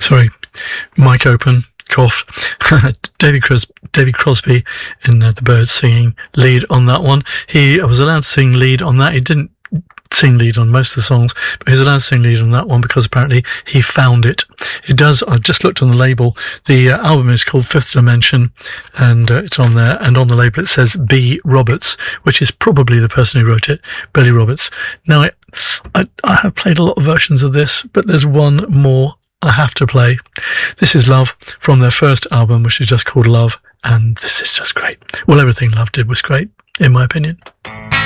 Sorry, mic open, cough. David Crosby in The Byrds singing lead on that one. He was allowed to sing lead on that. He didn't sing lead on most of the songs, but he was allowed to sing lead on that one because apparently he found it. It does. I've just looked on the label. The album is called Fifth Dimension, and it's on there. And on the label it says B. Roberts, which is probably the person who wrote it, Billy Roberts. Now, I have played a lot of versions of this, but there's one more I have to play. This is Love from their first album, which is just called Love, and this is just great. Well, everything Love did was great, in my opinion.